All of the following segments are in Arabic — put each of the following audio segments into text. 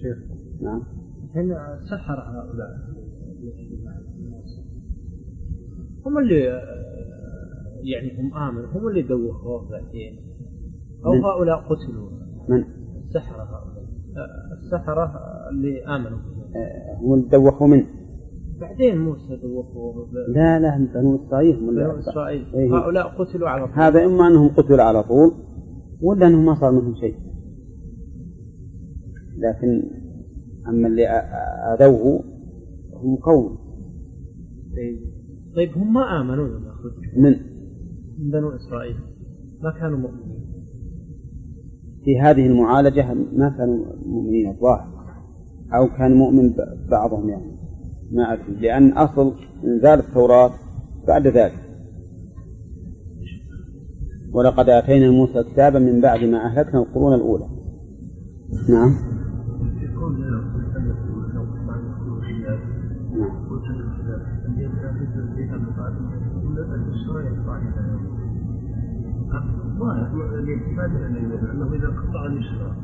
شيخ. نعم. هنا سحر هؤلاء هم اللي يعني هم آمنوا، هم اللي دوخوا بعدين، أو هؤلاء قتلوا؟ من؟ السحرة هؤلاء، السحرة اللي آمنوا هم اللي دوخوا منه بعدين موسى دوخوا. لا بنو إسرائيل. بنو إسرائيل هؤلاء قتلوا على طول. هذا إما أنهم قتلوا على طول ولا أنهم ما صار منهم شيء، لكن أما اللي أذوه هم قوم. طيب هم ما آمنوا لما خرجوا من بنو إسرائيل، ما كانوا مؤمنين في هذه المعالجة، ما كانوا مؤمنين الظاهر، أو كان مؤمن بعضهم يعني ما أدري، لأن أصل إنزال التوراة بعد ذلك. ولقد آتينا موسى كتابا من بعد ما أهلكنا القرون الأولى. نعم. أنه إذا قطع الإشراك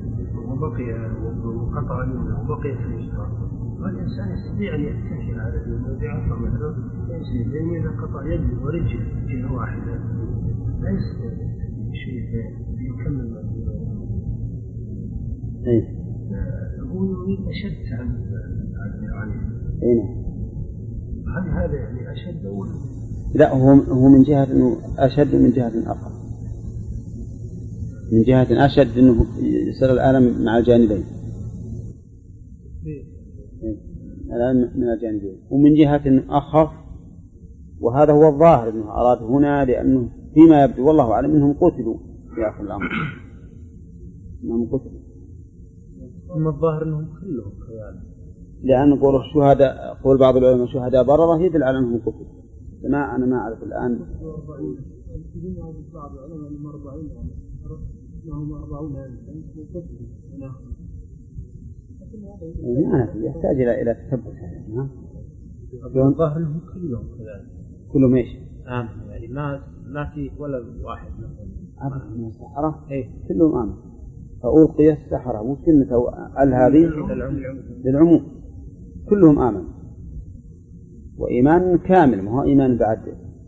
وقطع اليمنى وبقي في الإشراك فالإنسان يستطيع أن يستنشر على اليمنى ويعصر مثلا يصير، لأنه إذا قطع يده ورجل جهة واحدة لا يستطيع شيء يكمل ما هو يريد أشد عن هل هذا يعني أشد أول؟ لا، هو من جهة أنه أشد من جهة أخرى، من جهة أشد أنه يصير العالم مع الجانبين، العالم من الجانبين، ومن جهة أخف، وهذا هو الظاهر أنه أراد هنا، لأنه فيما يبدو والله أعلم أنهم قتلوا في آخر الأمر، أنهم قتلوا. أما الظاهر أنهم كلهم خيال، لأن قول الشهداء، قول بعض العلماء شهداء بررة يدل على أنهم قتلوا. أنا ما أعرف الآن. يحتاج إلى تثبت. الظاهر أنهم كلهم كذلك. كلهم إيش؟ يعني ما في ولا واحد عرف من السحرة. كلهم آمن. فألقي السحرة وكلمة هذه للعموم، كلهم آمن، وإيمان كامل، ما هو إيمان بعد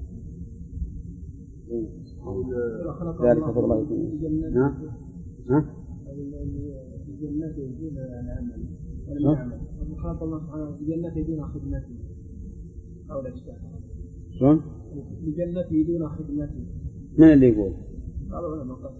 ذلك فضل الله يكون. ها؟ الجنة يدون العمل ولم يعمل، وخاطب الله سبحانه الجنة يدون خدمته أو لا يشتغل. شلون؟ الجنة يدون خدمته. من اللي يقول؟ قالوا أنا ما قصد.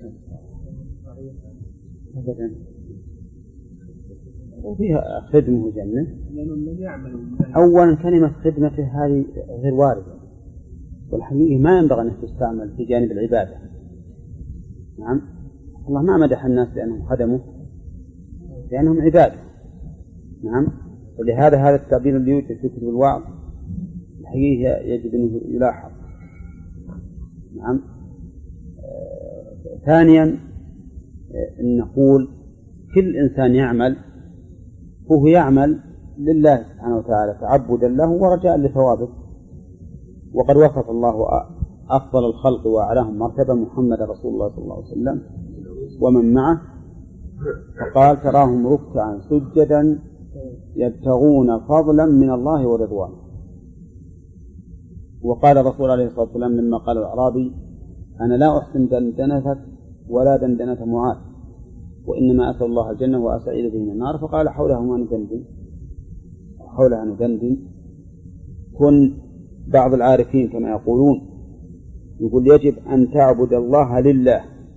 وفيها خدمة وجنة. أولا كلمة خدمته هذه غير واردة، والحقيقة ما ينبغي أن تستعمل في جانب العبادة. نعم، الله ما مدح الناس لأنهم خدموا، لأنهم عبادة. نعم، ولهذا هذا التعبير اللي يوجد في كتب الوعظ الحقيقة يجب أنه يلاحظ. نعم. ثانيا أن نقول كل إنسان يعمل فهو يعمل لله سبحانه وتعالى تعبدا له ورجاء لثوابه، وقد وصف الله أفضل الخلق وأعلاهم مرتبة محمد رسول الله صلى الله عليه وسلم ومن معه، فقال تراهم ركعا سجدا يبتغون فضلا من الله ورضوانه. وقال الرسول عليه الصلاة والسلام لما قال الأعرابي أنا لا أحسن دندنتك ولا دندنة معاذ، وإنما أسأل الله الجنة وأسعيد به من النار، فقال حولها ندندن. كن بعض العارفين كما يقولون يقول يجب أن تعبد الله لله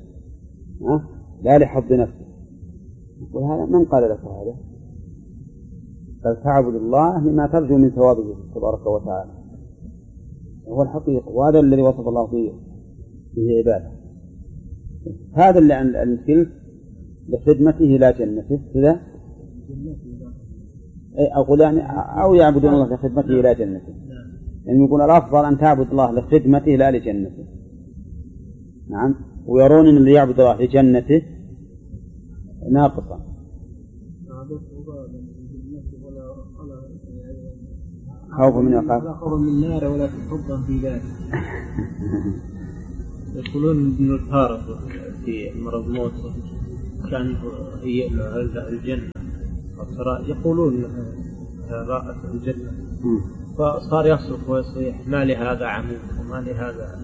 لا لحظ نفسه. يقول هذا من قال لك هذا؟ بل تعبد الله لما ترجو من ثوابه تبارك وتعالى، هو الحقيقة، وهذا الذي وصف الله فيه عباده. هذا اللي عن الكلف لخدمته لا جنته كذا، أقول يعني أو يعبدون الله لخدمته لا جنته، يعني يقول الأفضل أن تعبد الله لخدمته لا لجنته. نعم، ويرون أن اللي يعبد الله لجنته ناقصا. خوف من النار ولا حبا في ذلك. يقولون أن الفارق في مرض موت كان هي الجنة ترى يقولون رأت الجنة فصار يصرف ويصيح ما لهذا عمود وما لهذا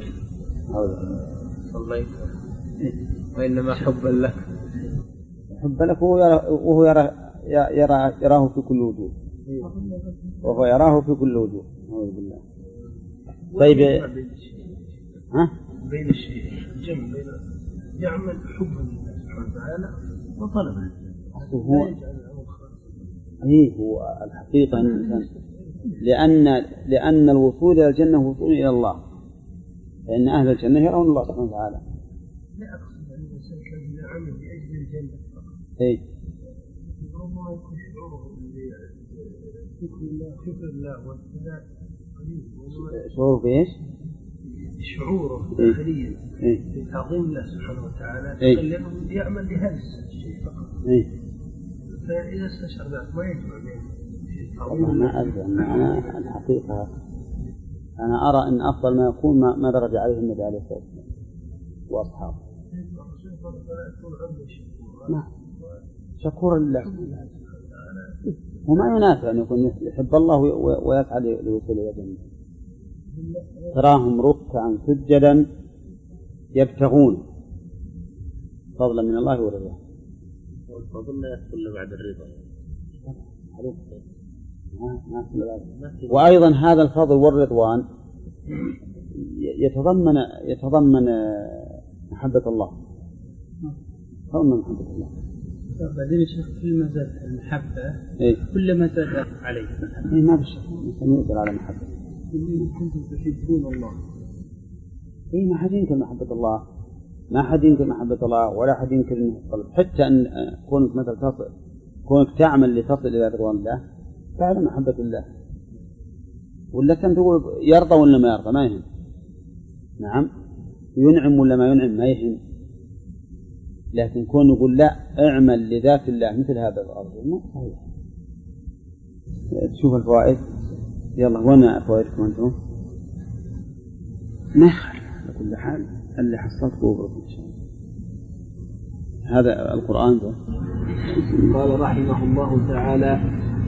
صليت وإنما حبا لك. حبا لك وهو يراه في كل وجوه، وهو يراه في كل وجوه. أعوذ بالله. طيب بين الشيء الجمع بين يعمل حبا لله سبحانه وتعالى وطلبا هو الحقيقة الإنسان لأن الوصول إلى الجنة وصول إلى الله، فإن أهل الجنة يرون الله سبحانه وتعالى. لا أقصد أن الإنسان الذي عمل لأجل الجنة فقط. ربما يكون شعوره بشكر الله والثناء قليل. شعور بإيش؟ شعوره داخليا بتعظيم الله سبحانه وتعالى يخليه يعمل لهذا الشيء فقط. فإذا استشعر ذلك ما يجمع بين ما أدري. أنا الحقيقة أنا أرى أن أفضل ما يكون ما درج عليه النبي عليه الصلاة والسلام وأصحابه. شكورا لله وما ينافع أن يكون يحب الله ويسعى لوصول إلى الجنة. تراهم ركعا سجدا يبتغون فضلا من الله ورضوانه. والفضل لا يدخل بعد الرضا. وأيضا هذا الفضل والرضوان يتضمن محبة الله. تضمن محبة الله. بعدين الشيخ كل ما زاد المحبة كل ما زاد عليه. ما بالشك الإنسان يقدر على محبة. كنتم تحبون الله. ما حد ينكر محبة الله، ما حد ينكر محبة الله ولا حد ينكر القلب. حتى أن كونك مثلا كونك تعمل لتصل إلى رضوان الله فعلا محبة الله. ولا كان تقول يرضى ولا ما يرضى ما يهم. نعم ينعم ولا ما ينعم ما يهم. لكن كون يقول لا اعمل لذات الله مثل هذا الأرض ما صحيح. تشوف الفوائد. يلا وانا فوائدكم انتم ما يخالف على كل حال اللي حصلت بوبركم ان شاء الله. هذا القرآن ده. قال رحمه الله تعالى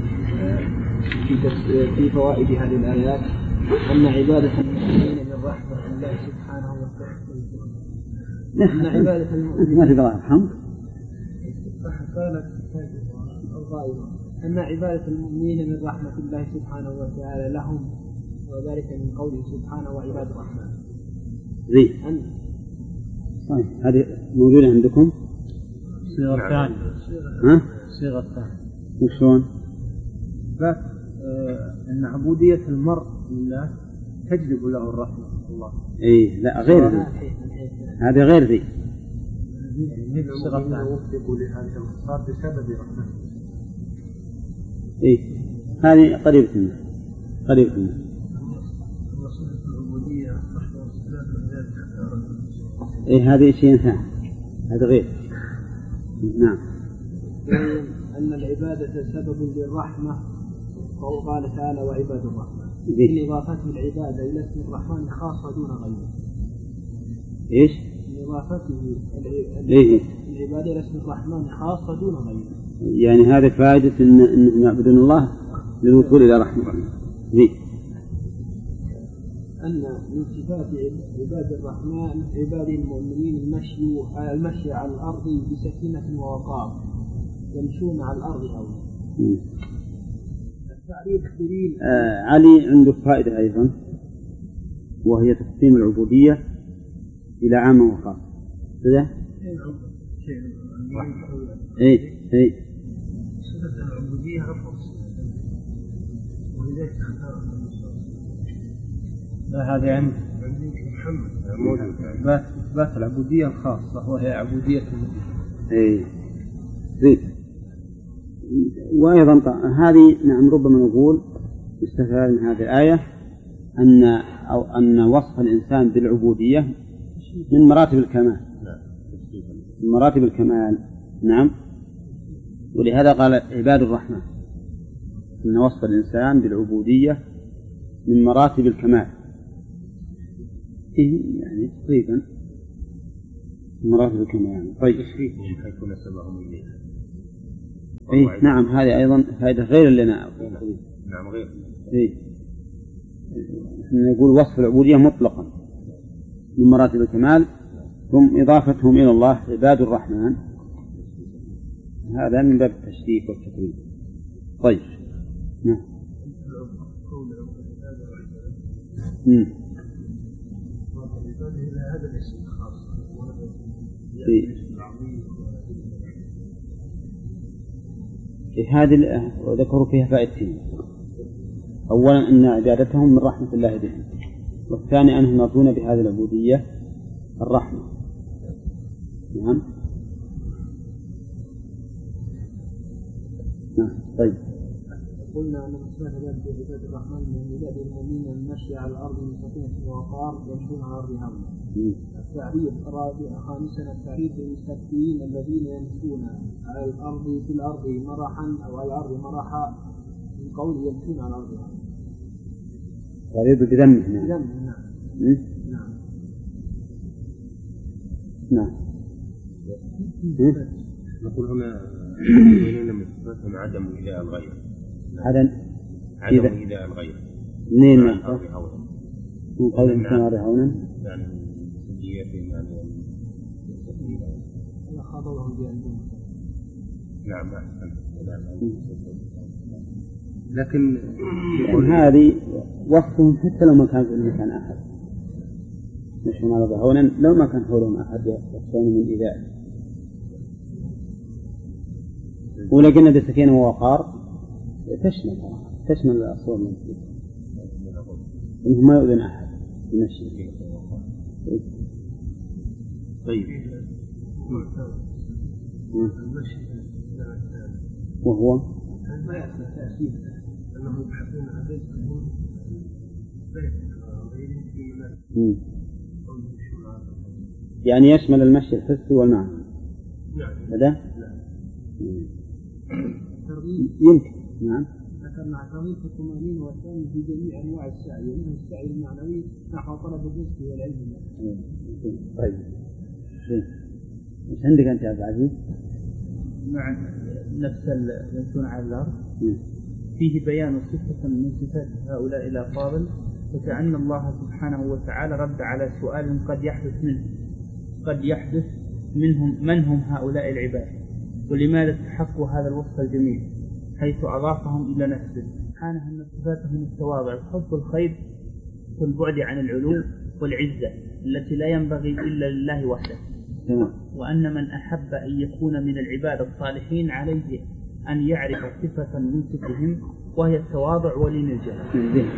في فوائد هذه الآيات أن عبادة المؤمنين من رحمة الله سبحانه وتعالى. أن عبادة المؤمنين أن عبادة المؤمنين من رحمة الله سبحانه وتعالى لهم، وذلك من قوله سبحانه وعباد الرحمن. طيب هذه موجودة عندكم؟ صيغة ثانية. صيغة ثانية. وشون؟ بس أن عبودية المرء لله تجلب له الرحمة الله. لا غير ذي. هذه غير ذي. صيغة ثانية. وفقوا لهذه الخصال بسبب رحمته. هذه قريبة منه. هذه شيء ثاني. هذا غير. نعم. أن العبادة سبب للرحمة، وقال تعالى وعباد الرحمن. من إضافته العبادة إلى اسم الرحمن خاصة دون غيره. من إضافته العبادة إلى اسم الرحمن خاصة دون غيره. يعني هذه فائدة إن يعبدون الله للوصول إلى رحمة الله. أن من صفات عباد الرحمن عباد المؤمنين المشي على الأرض بسكينة ووقار، يمشون على الأرض أولا. التعريف دليل. علي عنده فائدة أيضا، وهي تقسيم العبودية إلى عام وخاص. كذا؟ صفة العبودية أفضل، ولذلك اختار هذه عند محمد إثبات العبودية الخاصة وهي عبودية المؤمن. وأيضا هذه نعم ربما نقول استفاد من هذه الآية أن وصف الإنسان بالعبودية من مراتب الكمال. من مراتب الكمال. نعم. ولهذا قال عباد الرحمن أن وصف الإنسان بالعبودية من مراتب الكمال. يعني تقريبا مراتب الكمال. طيب تشريفهم حيث نسبهم إليها. إيه نعم، هذه أيضا فائدة غير اللي أنا نعم غير. إيه نقول وصف العبودية مطلقا من مراتب الكمال، ثم إضافتهم إلى الله عباد الرحمن، هذا من باب التشريف والتكريم. طيب نعم. هذا الاسم الخاص هذه ذكروا فيها فائدتين: أولا أن عبادتهم من رحمة الله بهم، والثاني أنهم يرجون بهذه العبودية الرحمة. نعم. طيب قلنا أن مسألة ذلك عباد الرحمن من عباد المؤمنين المشي على الأرض من سكينة ووقار يمشون على الأرض هونا. التعريف خامسا التعريف بالمستكبرين الذين يمشون على الأرض في الأرض مرحا أو على الأرض مرحا، من قول يمشون على الأرض هونا. تعريف بذمه. نعم. نعم. نعم. نقول هنا المؤمنين من صفاتهم عدم إيذاء الغير. عدم إيذاء الغير. منين؟ من قول الكمال هونا. يعني سجيتهم يعني خاطبهم بأنهم. نعم أحسن. لكن هذه وصفهم حتى لو ما كان في المكان أحد، مش مرضى هونا لو ما كان حولهم أحد يخشون من إيذاء. ولكن بسكينة ووقار تشمل الأصوات من فيه، إنهم ما يؤذن أحد بمشي. طيب وهو ما يحصل تأثير أنهم يبحثون عن رزقهم يعني يشمل المشي الحسي والمعنوي. هذا يمكن. نعم. ذكرنا ترغيب الطمأنينة والثاني في جميع أنواع السعي، ومنه السعي المعنوي نحو طلب الرزق والعلم. طيب ايش عندك أنت يا عبد العزيز؟ مع نفس يمشون على الأرض فيه بيان صفة من صفات هؤلاء الأفاضل، وكأن الله سبحانه وتعالى رد على سؤال قد يحدث منهم من هم هؤلاء العباد، ولماذا استحقوا هذا الوصف الجميل حيث أضافهم إلى نفسه سبحانه أن صفاتهم التواضع وحب الخير والبعد عن العلو والعزة التي لا ينبغي إلا لله وحده، وأن من أحب أن يكون من العباد الصالحين عليه أن يعرف صفة من صفهم وهي التواضع ولين الجهل.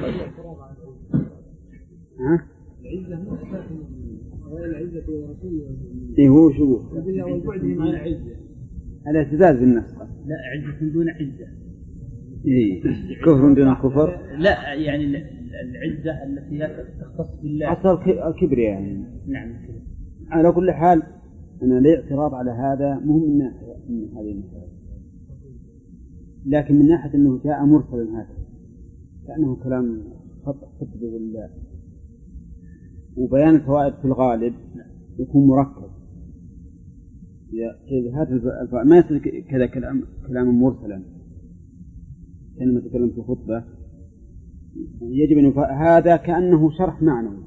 العزة مو صفات العزة ورسوله. إيه هو شو؟ والبعد عن العزة. الاعتزاز بالنفس. لا، عزة دون عزة. إيه كفر دون كفر. لا يعني العزة التي لا تختص بالله. أصل الكبر يعني. نعم. على كل حال أنا لي اعتراض على هذا مهم من هذه المسألة، لكن من ناحية أنه جاء مرسلا هكذا كأنه كلام خطأ بالله، وبيان الفوائد في الغالب يكون مركب. هذا ما يصير كذا كلام مرسلا كأنما تكلم في خطبة، يجب أن هذا كأنه شرح معنوي،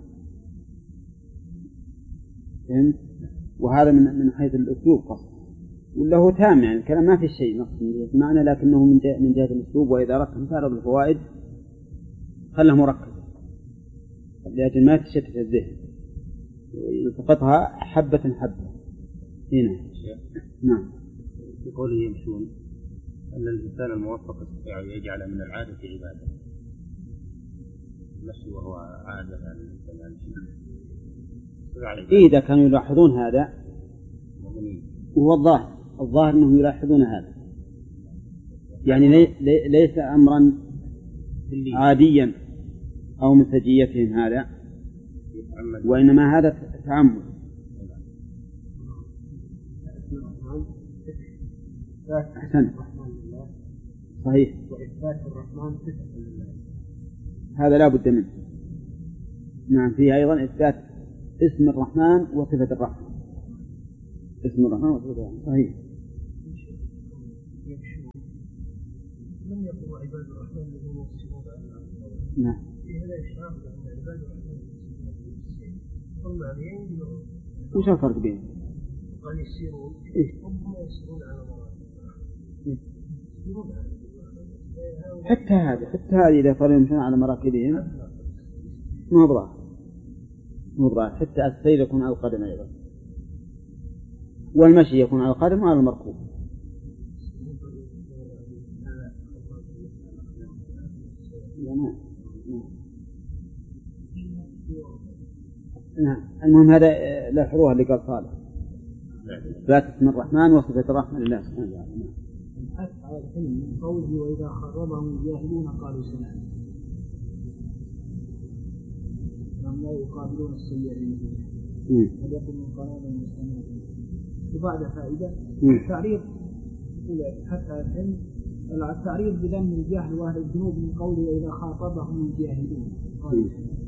فهمت؟ وهذا من حيث الأسلوب قصد، ولا هو تام يعني الكلام ما في شيء نقص من معنى، لكنه من جهة الأسلوب. وإذا أردت مفارق الفوائد خله مركب لأجل ما تشتت الذهن، يلتقطها حبة حبة. هنا نعم. في قوله يمشون أن الإنسان الموفق يستطيع أن يجعل من العادة عبادة، المشي وهو عادة على الإنسان يمشي. إذا كانوا يلاحظون هذا، وهو الظاهر أنهم يلاحظون هذا، يعني ليس أمرا عاديا أو من سجيتهم هذا، وإنما هذا تعمد. أحسن صحيح. وإثبات الرحمن صفة لله هذا لا بد منه. نعم فيه أيضا إثبات اسم الرحمن وصفة الرحمن، اسم الرحمن وصفة الرحمن صحيح. لم يقل عباد الرحمن الذين يسيرون على الأرض. نعم. في هذا إشعار بأن عباد الرحمن يسيرون عليهم. وش الفرق بينهم؟ قال يسيرون هم يسيرون على مراتب. يسيرون على حتى هذه إذا صاروا يمشون على مراكبهم مو ظاهر حتى السير يكون على القدم أيضا، والمشي يكون على القدم وعلى المركوب. نعم. المهم هذا لا حروها اللي قال صالح ذات اسم الرحمن وصفة الرحمن لله سبحانه وتعالى. الحث على العلم من قوله وإذا خربهم الجاهلون قالوا سلام، لم لا يقابلون السيئة فليكن من قرابة المستمعين. وبعد فائدة التعريض حتى على العلم، التعريض بذم الجهل وأهل الذنوب من قوله وإذا خاطبهم الجاهلون قالوا سلام.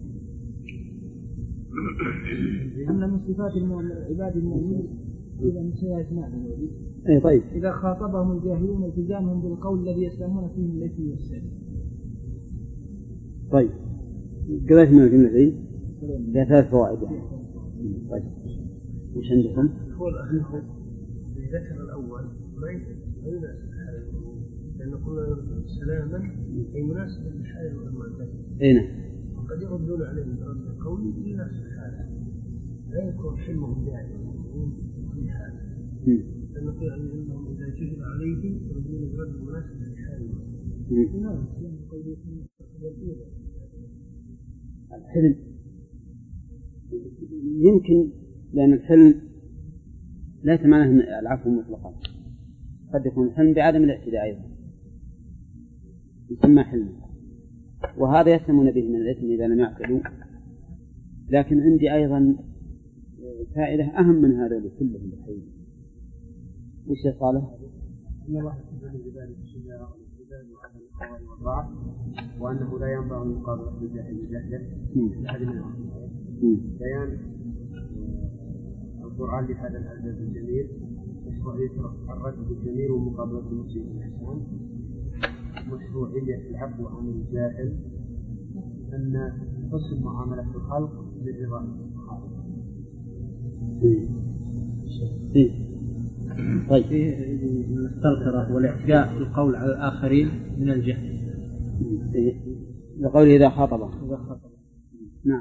أن من صفات العباد المؤمنين إذا نسيها أسماء طيب. إذا خاطبهم الجاهلون التزامهم بالقول الذي يسلمون فيه من الإثم والسلم. طيب قرأت من الجملتين فيها 3 فوائد. طيب وش عندكم؟ هو ذكر الأول ما يناسب الحال، لأن قلنا سلاما أي مناسب للحال والمعتاد. نعم. وقد يردون عليه برد القول يناسب الحال، لا يكون حلمهم دائما في حال، لأنه يعني أنهم إذا جهل عليهم يردون برد مناسب للحال. الحلم يمكن لأن الحلم ليس معناه العفو مطلقا، قد يكون الحلم بعدم الاعتداء أيضا يسمى حلم، وهذا يسلمون به من الإثم إذا لم يعقلوا. لكن عندي أيضا فائدة أهم من هذا كلهم بحيث وش يا صالح؟ إن الله سبحانه بذلك الشجاع والإعتدال وعدم القوى والضعف، وأنه لا ينبغي مقابلة الجاهل بجهله لأحد منهم. بيان القرآن لهذا الأدب الجميل، مشروعية الرد بالجميل ومقابلة المسيء بالإحسان، مشروعية العفو عن الجاهل، أن حسن معاملة الخلق بالرضا الخالق. طيب السلطرة والاعتداء في القول على الآخرين من الجهل لقوله إذا خاطبه. نعم.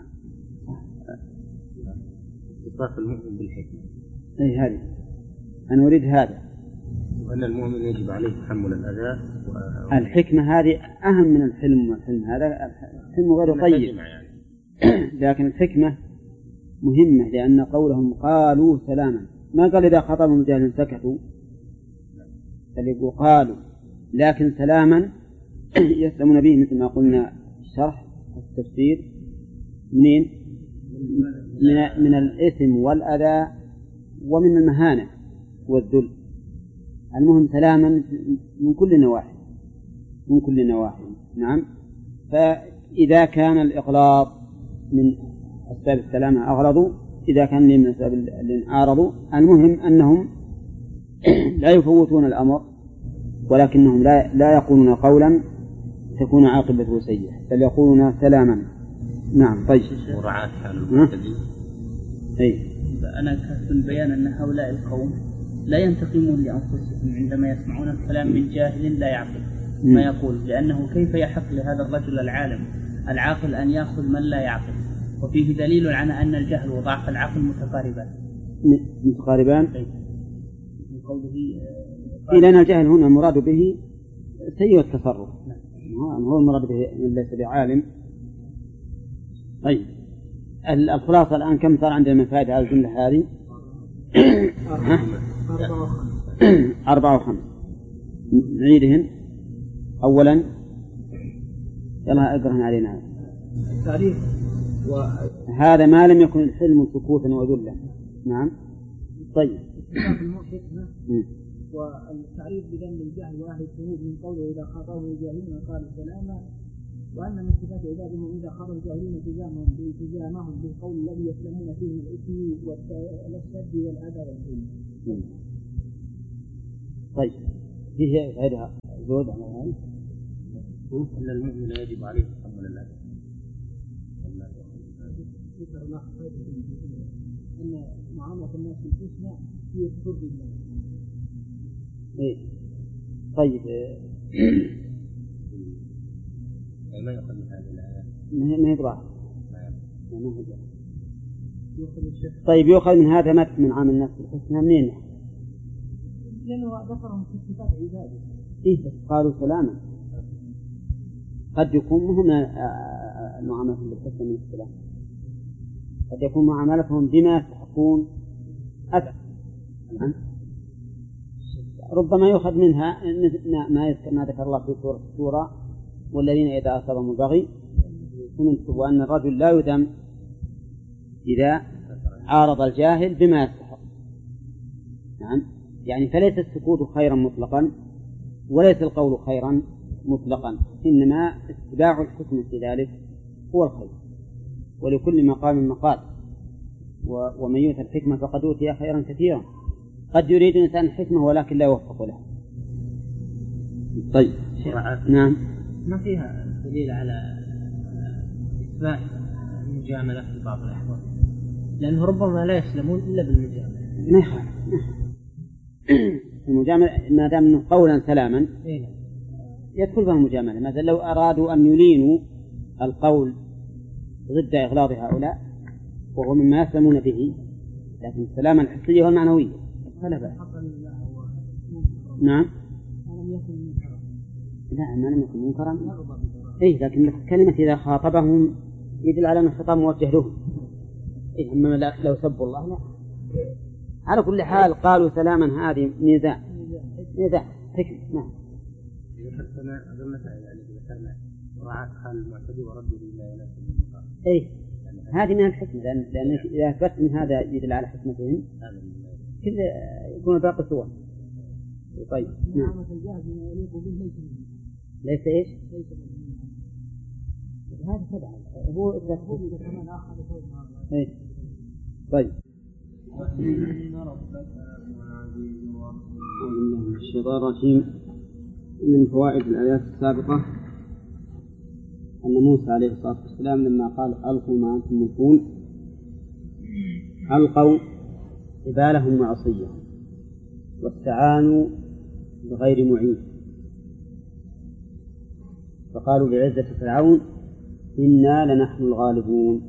إطلاق المؤمن بالحكمة. أي هذه أنا أريد هذا، وأن المؤمن يجب عليه تحمل الأذى الحكمة هذه أهم من الحلم، والحلم هذا الحلم غير طيب يعني. لكن الحكمة مهمة، لأن قولهم قالوا سلاما ما قال إذا خاطبهم الجاهل سكتوا، بل يقول قالوا، لكن سلاما يسلمون به مثل ما قلنا الشرح التفسير من الإثم والأذى ومن المهانة والذل. المهم سلاما من كل نواحي. نعم. فإذا كان الإغلاظ من أسباب السلامة أغلظوا، إذا كان من أسباب الانعارض، المهم أنهم لا يفوتون الأمر، ولكنهم لا يقولون قولا تكون عاقبته سيئة، بل يقولون سلاما. نعم. طيب مراعاة حال المعتدين. أنا كاتب بيان أن هؤلاء القوم لا ينتقمون لأنفسهم عندما يسمعون الكلام من جاهل لا يعقل ما يقول، لأنه كيف يحق لهذا الرجل العالم العاقل أن يأخذ من لا يعقل؟ وفيه دليل على أن الجهل وضعف العقل متقاربان. من قوله لأن الجهل هنا المراد به سيء التصرف، هو المراد به من ليس بعالم. طيب الخلاصة الآن كم صار عندنا من فائدة على الجملة هذه؟ 4 و5. نعيدهن. أولا يلا اقرأهن علينا. التعريف هذا ما لم يكن الحلم سكوتا وذلا. نعم. طيب والتعريف بذم الجهل واهل الذنوب من قوله إذا خاطبهم الجاهلون قالوا سلاما، وأن من صفات عبادهم إذا خاطبوا الجاهلون التزامهم بالقول الذي يسلمون فيه من الإثم والسد والأذى والظلم. طيب فيه غيرها زود على هذا أن المؤمن يجب عليه تحمل الأذى. أن معاملة الناس بالحسنى هي ترضي الله. إيه طيب ما يؤخذ من هذه الآيات؟ ما يقرأ. طيب يؤخذ من هذا مت من عامل الناس بالحسنى منين؟ لأنه ذكرهم في صفات عباده. إيه بس قالوا سلاما، قد يكون مهم معاملتهم بالحسنى من السلام، قد يكون معاملتهم بما يستحقون أذى. ربما يؤخذ منها ما ذكر الله في سورة الشورى والذين إذا أصابهم البغي وأن الرجل لا يذم إذا عارض الجاهل بما يستحق. نعم، يعني فليس السكوت خيرا مطلقا وليس القول خيرا مطلقا، إنما اتباع الحكم في ذلك هو الخير، ولكل مقام مقال، ومن يؤت الحكمة فقد أوتي خيرا كثيرا. قد يريد الإنسان الحكمة ولكن لا يوفق له. طيب نعم، ما فيها دليل على إثبات المجاملة في بعض الأحوال، لأنه ربما لا يسلمون إلا بالمجاملة. ما يخالف المجاملة ما دام أنه قولا سلاما يدخل فيها المجاملة. مثلا لو أرادوا أن يلينوا القول ضد إغلاظ هؤلاء وهو مما يسلمون به، لكن السلامة الحسية والمعنوية فلا بأس. نعم، لا ما لم يكن منكرا، إيه لكن كلمة إذا خاطبهم يدل على أن الخطاب موجه لهم. إيه أما لو سبوا الله لا. على كل حال قالوا سلاما، هذه نزاع حكم. نعم. ذكرنا أظن مسائل يعني ذكرنا مراعاة حال المعتدي ورده إلى ولاة المقام. إيه هذه من الحكمة، لأن إذا أثبت من هذا يدل على حكمتهم كذا يكون الباقي سوى. طيب نعم. ليس إيش؟ هذا تبع هو إيه. طيب الشيطان الرجيم. من فوائد الآيات السابقة أن موسى عليه الصلاة والسلام لما قال ألقوا ما أنتم ملقون ألقوا حبالهم وعصيهم واستعانوا بغير معين، فقالوا بعزة فرعون إنا لنحن الغالبون.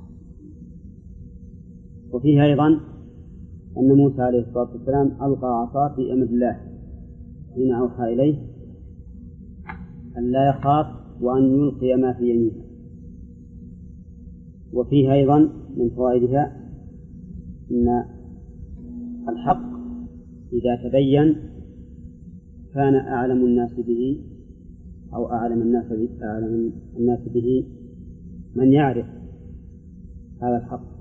وفيه أيضا أن موسى عليه الصلاة والسلام ألقى عصاه في أمر الله حين أوحى إليه أن لا يخاف وأن يلقي ما في يمينه. وفيه أيضا من فوائدها أن الحق إذا تبين كان أعلم الناس به أو أعلم الناس به من يعرف هذا الحق،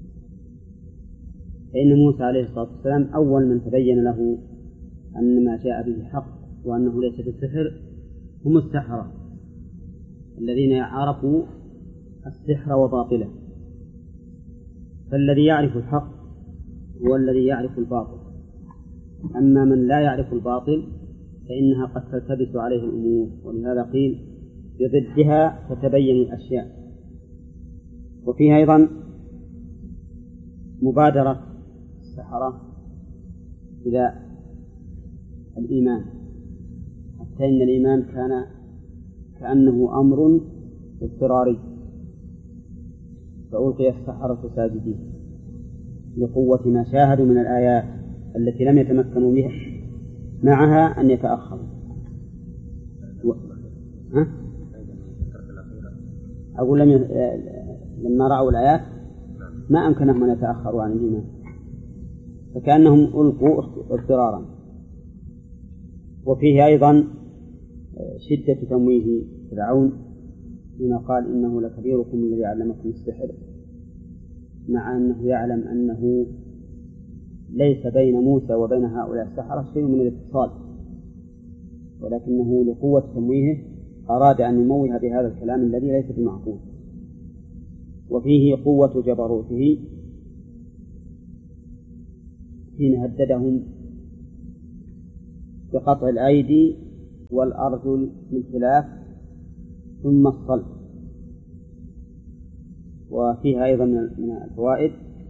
فإن موسى عليه الصلاة والسلام أول من تبين له أن ما جاء به حق وأنه ليس بالسحر هم السحرة الذين عرفوا السحر وباطله. فالذي يعرف الحق هو الذي يعرف الباطل، أما من لا يعرف الباطل فإنها قد تلتبس عليه الأمور، ولهذا قيل بضدها تتبين الأشياء. وفيها أيضا مبادرة السحرة إلى الإيمان، حتى إن الإيمان كان كأنه أمر اضطراري، فألقي السحرة ساجدين لقوة ما شاهدوا من الآيات التي لم يتمكنوا بها معها أن يتأخروا. أقول لما رأوا الآيات ما أمكنهم أن يتأخروا عن الإيمان، فكأنهم ألقوا اضطرارا. وفيه أيضا شدة تمويه فرعون حين قال إنه لكبيركم الذي علمكم السحر، مع أنه يعلم أنه ليس بين موسى وبين هؤلاء السحرة شيء من الاتصال، ولكنه لقوة تمويهه أراد أن يموه بهذا الكلام الذي ليس بمعقول. وفيه قوة جبروته حين هددهم بقطع الأيدي والأرجل بالخلاف ثم الصلب. وفيها أيضا من الفوائد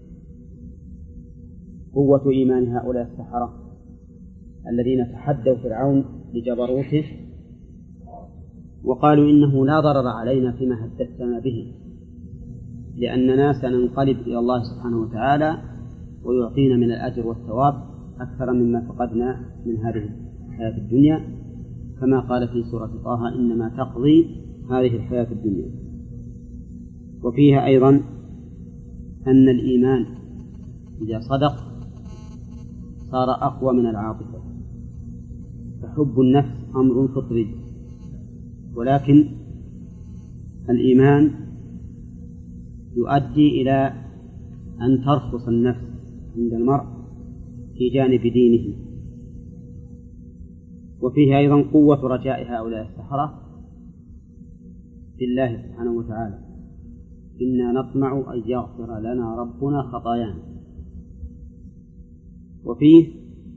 قوة إيمان هؤلاء السحرة الذين تحدوا فرعون لجبروته وقالوا إنه لا ضرر علينا فيما هددتنا به، لأننا سننقلب إلى الله سبحانه وتعالى ويعطينا من الأجر والثواب أكثر مما فقدنا من هذه الحياة الدنيا، كما قال في سورة طه: إنما تقضي هذه الحياة الدنيا. وفيها أيضا أن الإيمان إذا صدق صار أقوى من العاطفة، فحب النفس أمر فطري، ولكن الإيمان يؤدي إلى أن ترخص النفس عند المرء في جانب دينه. وفيه أيضا قوة رجاء هؤلاء السحرة في الله سبحانه وتعالى: إنا نطمع أن يغفر لنا ربنا خطايانا. وفيه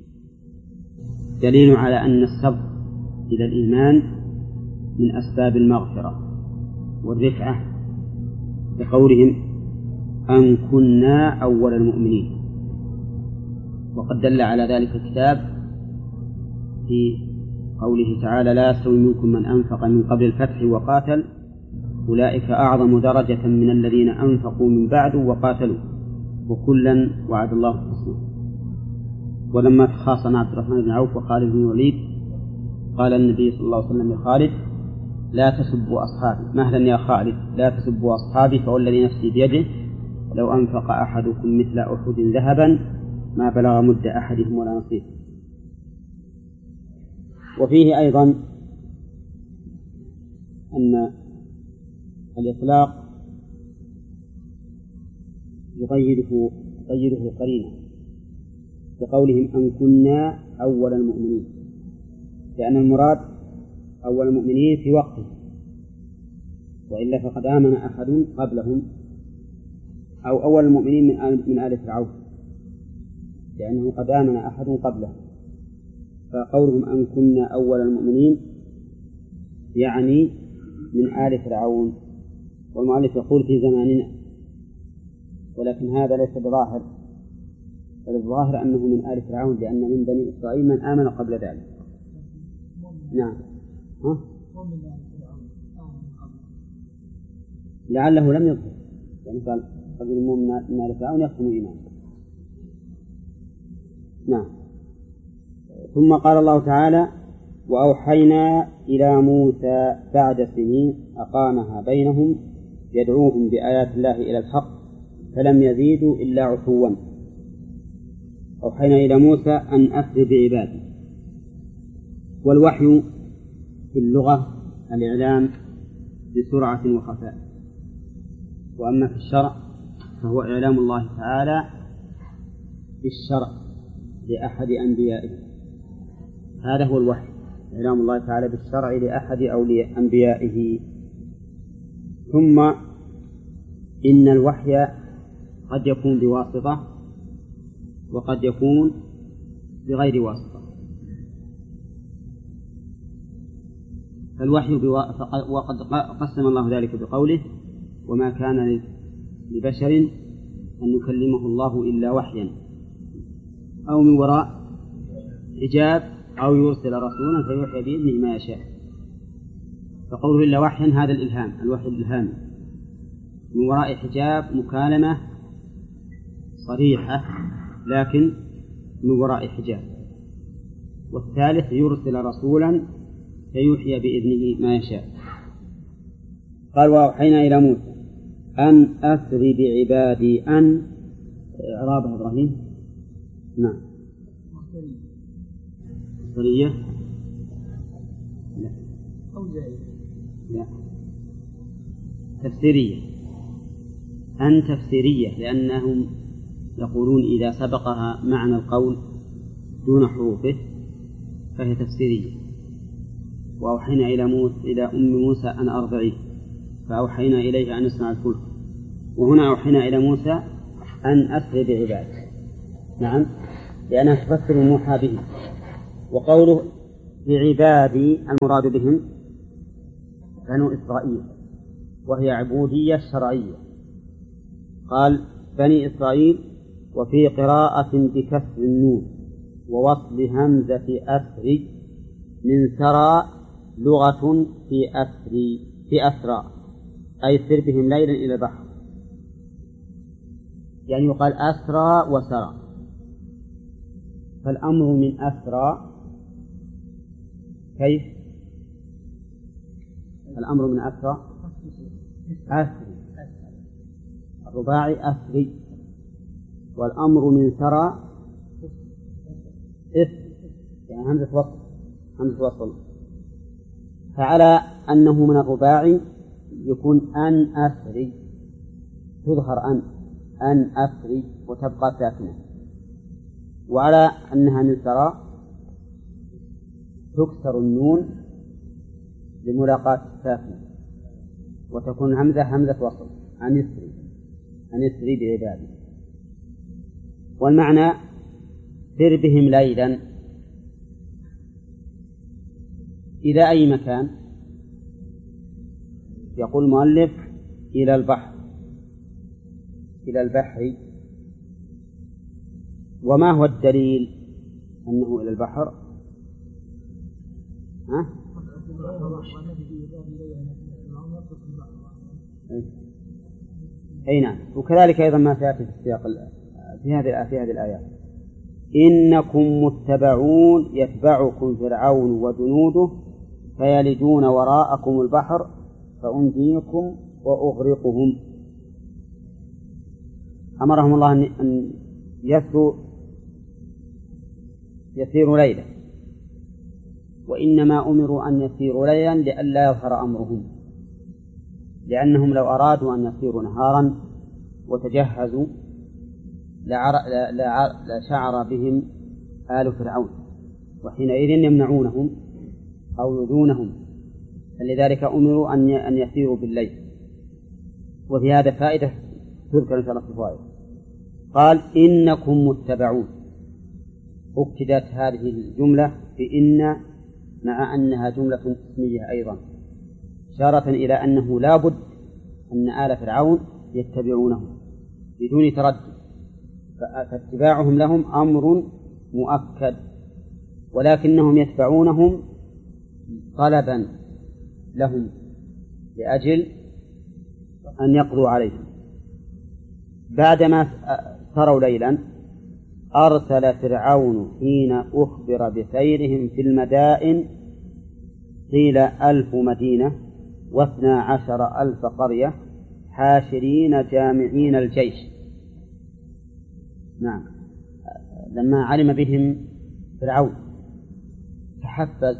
دليل على أن السبق إلى الإيمان من أسباب المغفرة والرفعة، بقولهم: أن كنا أول المؤمنين. وقد دل على ذلك الكتاب في قوله تعالى: لا يستوي منكم من أنفق من قبل الفتح وقاتل أولئك أعظم درجة من الذين أنفقوا من بعد وقاتلوا وكلا وعد الله الحسنى. ولما تخاصم عبد الرحمن بن عوف وخالد بن الوليد قال النبي صلى الله عليه وسلم لخالد: لا تسبوا أصحابي، مهلا يا خالد، لا تسبوا أصحابي فوالذي نفسي بيده لو أنفق أحدكم مثل أحد ذهبا ما بلغ مد أحدهم ولا نصيف. وفيه أيضا أن الإطلاق يقيده قرينة بقولهم: أن كنا أول المؤمنين، لأن المراد أول المؤمنين في وقته، وإلا فقد آمن أحد قبلهم، أو أول المؤمنين من آل فرعون، لأنه قد آمن أحد قبله. فقولهم أن كنا أول المؤمنين يعني من آل فرعون، والمؤلف يقول في زماننا، ولكن هذا ليس بظاهر، بل الظاهر أنه من آل فرعون، لأن من بني إسرائيل من آمن قبل ذلك. نعم. لعله لم يظهر، يعني قال قبل المؤمن من آل فرعون يحكم إيمانه. نعم. ثم قال الله تعالى: وأوحينا إلى موسى بعد سنين أقامها بينهم يدعوهم بآيات الله إلى الحق فلم يزيدوا إلا عتوا. أوحينا إلى موسى أن أسر بعبادي. والوحي في اللغة الإعلام بسرعة وخفاء، وأما في الشرع فهو إعلام الله تعالى بالشرع لأحد أنبيائه. هذا هو الوحي، إعلام الله تعالى بالشرع لأحد أولياء أنبيائه. ثم إن الوحي قد يكون بواسطة وقد يكون بغير واسطة. فالوحي وقد قسم الله ذلك بقوله: وما كان لبشر أن يكلمه الله إلا وحيا أو من وراء حجاب أو يرسل رسولا فيوحي بإذنه ما يشاء. فقوله إلا وحيا هذا الإلهام، الوحي الإلهامي. من وراء حجاب مكالمة صريحة لكن من وراء حجاب. والثالث يرسل رسولا فيوحي بإذنه ما يشاء. قال: وأوحينا إلى موسى أن أسر بعبادي. أن إعرابها إبراهيم. نعم. مصدرية لا أو زائدة لا تفسيرية. أن تفسيرية لأنهم يقولون إذا سبقها معنى القول دون حروفه فهي تفسيرية. وأوحينا إلى أم موسى أن أرضعيه فأوحينا إليه أن يصنع الفلك. وهنا أوحينا إلى موسى أن أسر بعباده. نعم. لأنها تفسر الموحى به. وقوله بعبادي المراد بهم بنو إسرائيل، وهي عبودية شرعية. قال بني إسرائيل، وفي قراءة بكسر النون ووصل همزة أسري من سرى لغة في أسرى، أي سر بهم ليلا إلى البحر، يعني يقال أسرى وسرى. فالأمر من أسرى كيف؟ الأمر من أسرى أسري، الرباعي أسري، والأمر من سرى يعني همزة وصل. فعلى أنه من الرباعي يكون أن أسري، تظهر أن أسري وتبقى ساكنة. وعلى أنها من سرى تكسر النون لملاقاة الساكنة وتكون همزة وصل، أن يسري بعبادي. والمعنى سر بهم ليلا إلى أي مكان؟ يقول المؤلف إلى البحر. وما هو الدليل أنه إلى البحر؟ أي نعم. وكذلك أيضا ما سيأتي في السياق في هذه الآيات: إنكم متبعون يتبعكم فرعون وجنوده فيلجون وراءكم البحر فأنجيكم وأغرقهم. أمرهم الله أن يسيروا ليلا، وإنما أمروا أن يسيروا ليلا لئلا يظهر أمرهم، لأنهم لو أرادوا أن يسيروا نهارا وتجهزوا لشعر بهم آل فرعون، وحينئذ يمنعونهم أو يؤذونهم، فلذلك أمروا أن يسيروا بالليل. وفي هذا فائدة تذكر إن شاء الله في الفوائد. قال إنكم متبعون، أكدت هذه الجملة بإن مع أنها جملة اسمية أيضا، إشارة إلى أنه لا بد أن آل فرعون يتبعونه بدون تردد، فاتباعهم لهم أمر مؤكد، ولكنهم يتبعونهم طلبا لهم لأجل أن يقضوا عليهم. بعدما سروا ليلا أرسل فرعون حين أخبر بسيرهم في المدائن قيل 1000 مدينة و12,000 قرية حاشرين جامعين الجيش. نعم، لما علم بهم فرعون تحفز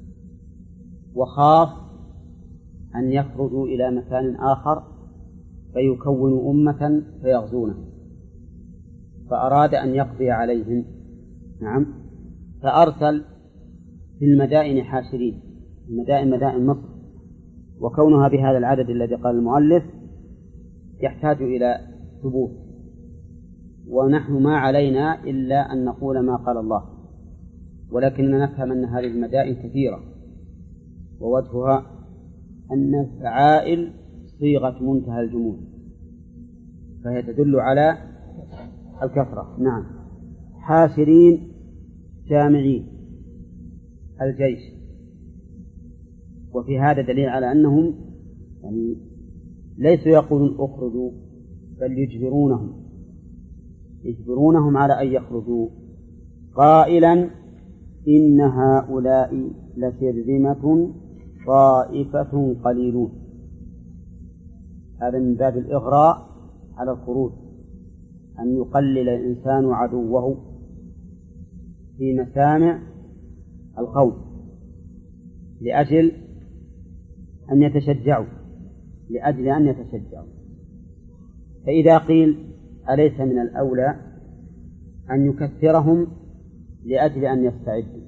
وخاف أن يخرجوا إلى مكان آخر فيكونوا أمة فيغزونهم، فأراد أن يقضي عليهم. نعم، فأرسل في المدائن حاشرين، المدائن مدائن مصر، وكونها بهذا العدد الذي قال المؤلف يحتاج إلى ثبوت، ونحن ما علينا إلا أن نقول ما قال الله، ولكننا نفهم أن هذه المدائن كثيرة، ووجهها أن فعائل صيغة منتهى الجمود، فهي تدل على الكثرة. نعم، حاشرين جامعين الجيش. وفي هذا دليل على أنهم يعني ليسوا يقولون اخرجوا، بل يجبرونهم على أن يخرجوا، قائلا إن هؤلاء لشرذمة طائفة قليلون. هذا من باب الإغراء على الخروج، أن يقلل الإنسان عدوه في مسامع القوم لأجل أن يتشجعوا، فإذا قيل أليس من الأولى أن يكثرهم لأجل أن يستعدوا؟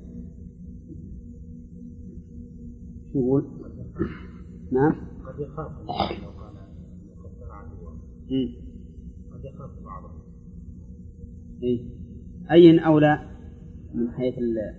يقول نعم، قد يخاف لو قال يكثر عدوه، قد يخاف بعضهم. أي أولى من حيث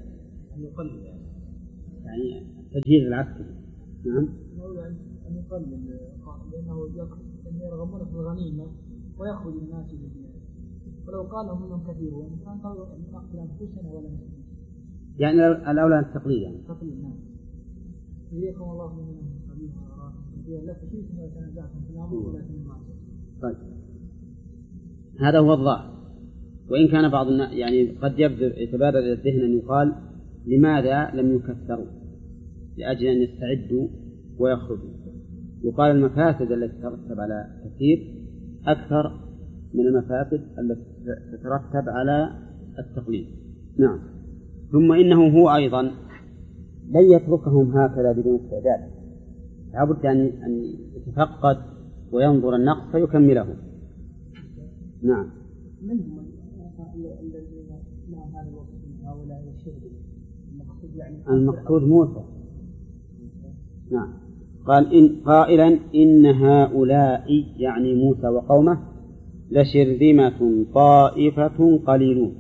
يعني التجهيز العسكري؟ نعم. أولى أن يقلل لأنه يرغبون في الغنيمة ويأخذ الناس بالدين، ولو قال منهم كثيرون كان قالوا أن نقتل أنفسنا ولا نسلم. يعني الأولى التقليد يعني. تقليد نعم. إليكم الله من قليل وراء لا تشركوا ولا تنازعكم في الأمر ولا تنازعكم. طيب هذا هو الظاهر، وإن كان بعض الناس يعني قد يتبادر إلى الذهن أن يقال لماذا لم يكثروا لأجل أن يستعدوا ويخرجوا. يقال المفاسد التي تترتب على التكثير أكثر من المفاسد التي تترتب على التقليد. نعم. ثم إنه هو أيضا لن يتركهم هكذا بدون استعداد، لابد أن يتفقد وينظر النقص فيكمله. نعم. من هم الذين لهم هذا الوصف من هؤلاء الشرك؟ المقصود موسى. نعم. قال قائلا إن هؤلاء يعني موسى وقومه لشرذمة طائفة قليلون.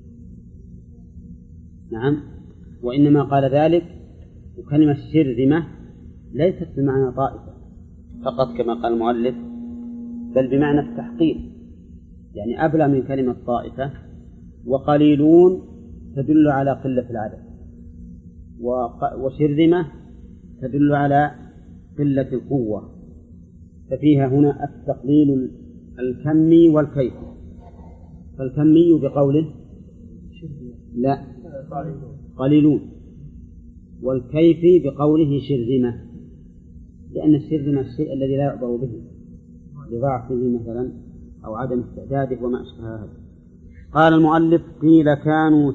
نعم. وإنما قال ذلك، وكلمة شرذمة ليست بمعنى طائفة فقط كما قال المؤلف، بل بمعنى التحقير، يعني أبلغ من كلمة طائفة. وقليلون تدل على قلة العدد، وشرذمة تدل على قلة القوة، ففيها هنا التقليل الكمي والكيفي. فالكمي بقوله لا قليلون، والكيفي بقوله شرذمة، لأن الشرذمة الشيء الذي لا يعبر به لضعفه مثلا أو عدم استعداده وما أشبه هذا. قال المؤلف قيل كانوا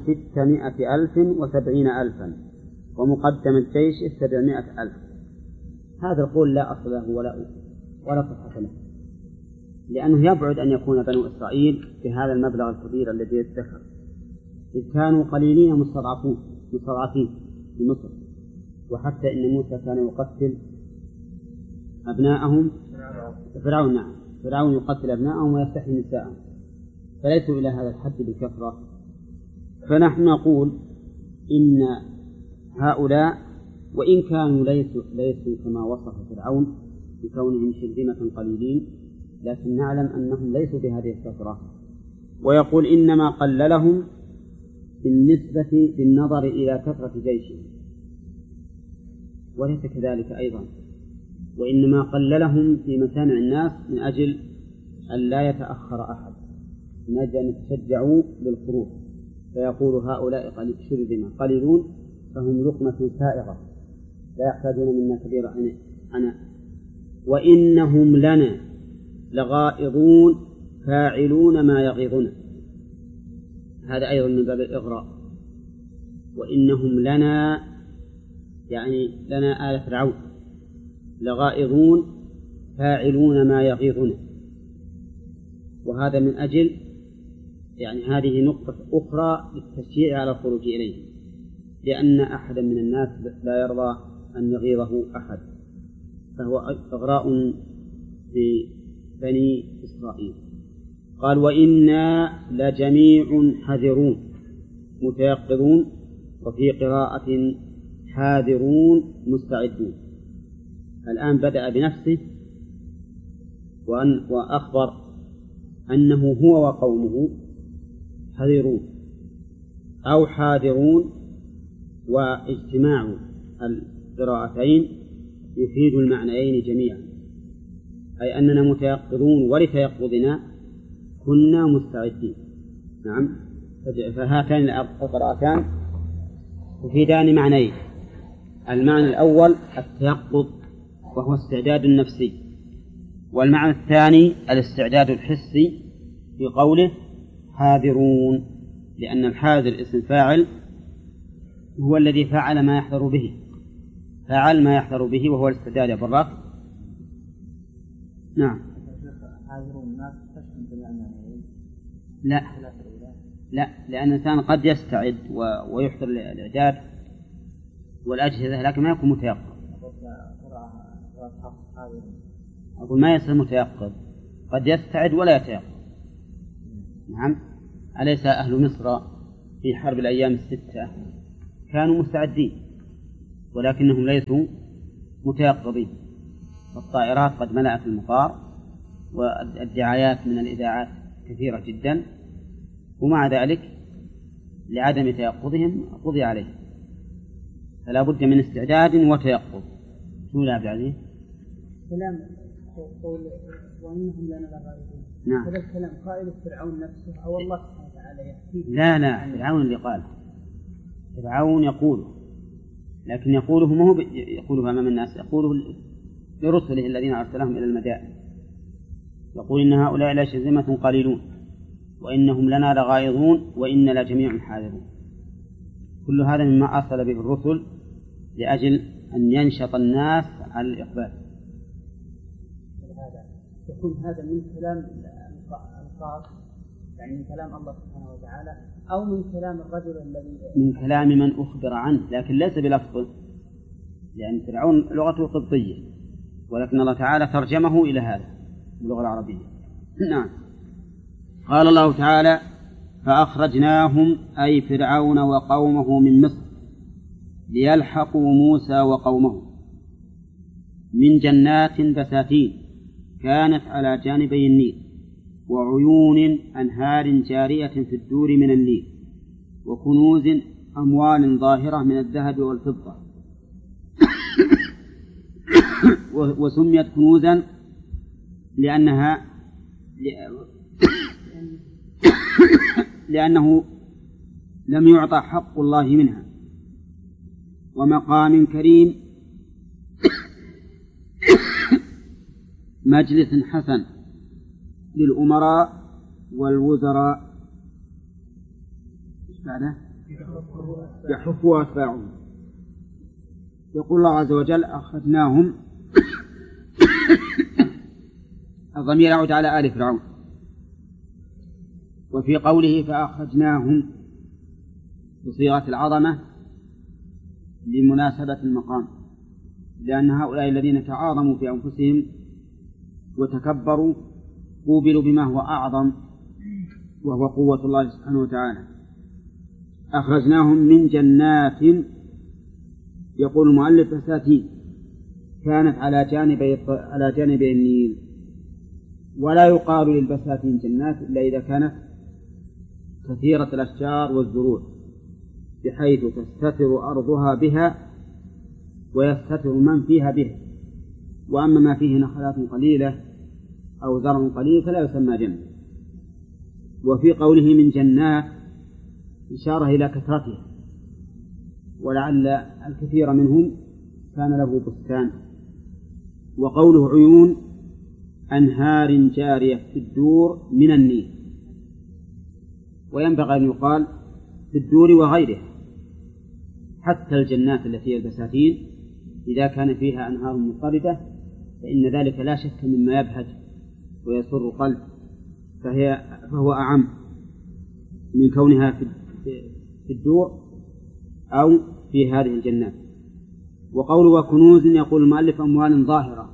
670,000 ومقدم الجيش 700,000. هذا القول لا أصل له ولا صحة له، لأنه يبعد أن يكون بنو إسرائيل بهذا المبلغ الكبير الذي يدخر، إذ كانوا قليلين مستضعفين في مصر. وحتى إن موسى كان يقتل أبناءهم، فرعون يقتل أبناءهم ويستحيي نساءهم، فليسوا إلى هذا الحد بالكثرة. فنحن نقول إن هؤلاء وإن كانوا ليسوا كما وصف فرعون بكونهم شرذمة قليلين، لكن نعلم أنهم ليسوا بهذه الكثرة. ويقول إنما قللهم بالنظر إلى كثرة جيشهم، وليس كذلك أيضا، وإنما قللهم في مسامع الناس من أجل أن لا يتأخر أحد، من أجل أن يتشجعوا للخروج، فيقول هؤلاء شرذمة قليلون فهم لقمة سائغة لا يحتاجون منا كبير عناء، وإنهم لنا لغائظون فاعلون ما يغيظنا. هذا أيضا من باب الإغراء. وإنهم لنا يعني لنا آل فرعون لغائظون فاعلون ما يغيظنا. وهذا من أجل يعني هذه نقطة أخرى للتشجيع على الخروج إليه، لأن أحدا من الناس لا يرضى أن يغيظه أحد، فهو إغراء ببني إسرائيل. قال وإنا لجميع حذرون متيقظون، وفي قراءة حاذرون مستعدون. الآن بدأ بنفسه وأخبر أنه هو وقومه حذرون أو حاذرون، واجتماع القراءتين يفيد المعنيين جميعا، أي أننا متيقظون ولتيقظنا كنا مستعدين. نعم. فهاتان القراءتان تفيدان معنيين: المعنى الأول التيقظ وهو استعداد النفسي، والمعنى الثاني الاستعداد الحسي في قوله حاذرون، لأن الحاذر اسم فاعل هو الذي فعل ما يحذر به، فعل ما يحذر به وهو الاستعداد. يا براك. نعم. لا، لأن الإنسان قد يستعد ويحضر الإعداد والأجهزة لكن ما يكون متيقظ. أقول ما يصير متيقظ، قد يستعد ولا يتيقظ. نعم. أليس أهل مصر في حرب الأيام الستة كانوا مستعدين ولكنهم ليسوا متيقظين، والطائرات قد ملأت المطار والدعايات من الإذاعات كثيرة جدا، ومع ذلك لعدم تيقظهم قضي عليهم، فلا بد من استعداد وتيقظ. شو يا عبد العزيز؟ كلام قول وإنهم لنا لغائبون. نعم. هذا الكلام قائل فرعون نفسه أو الله سبحانه وتعالى يحكيه؟ لا فرعون اللي قال، فرعون يقوله، لكن يقوله ما هو يقوله أمام الناس، يقوله لرسله الذين أرسلهم إلى المدائن، يقول إن هؤلاء لشرذمة قليلون وإنهم لنا لغائظون وإن لجميع حاذرون. كل هذا مما أرسل به الرسل لأجل أن ينشط الناس على الإقبال. يكون هذا من كلام الخاص، يعني من كلام الله سبحانه وتعالى، أو من كلام الرجل الذي من كلام من أخبر عنه، لكن ليس بلفظه، لأن فرعون لغته قبطية، ولكن الله تعالى ترجمه إلى هذا باللغة العربية. نعم. قال الله تعالى: فأخرجناهم أي فرعون وقومه من مصر ليلحقوا موسى وقومه من جنات بساتين كانت على جانبي النيل وعيون أنهار جارية في الدور من النيل وكنوز أموال ظاهرة من الذهب والفضة وسميت كنوزا لأنه لم يعطى حق الله منها، ومقام كريم مجلس حسن للأمراء والوزراء يحفوا أتباعهم. يقول الله عز وجل: أخرجناهم. الضمير يعود على آل فرعون. وفي قوله فأخرجناهم بصيغة العظمة لمناسبة المقام، لأن هؤلاء الذين تعاظموا في أنفسهم وتكبروا قوبلوا بما هو أعظم وهو قوة الله سبحانه وتعالى. أخرجناهم من جنات، يقول المؤلف بساتين، كانت على جانبي النيل، ولا يقال للبساتين جنات إلا إذا كانت كثيرة الأشجار والزروع بحيث تستتر أرضها بها ويستتر من فيها بها، وأما ما فيه نخلات قليلة أو زرع قليل فلا يسمى جنة. وفي قوله من جنات إشارة إلى كثرتها، ولعل الكثير منهم كان له بستان. وقوله عيون أنهار جارية في الدور من النيل، وينبغي أن يقال في الدور وغيرها، حتى الجنات التي هي البساتين إذا كان فيها أنهار مضطردة فإن ذلك لا شك مما يبهج ويسر القلب، فهو أعم من كونها في الدور أو في هذه الجنات. وقوله وكنوز، يقول المؤلف أموال ظاهرة،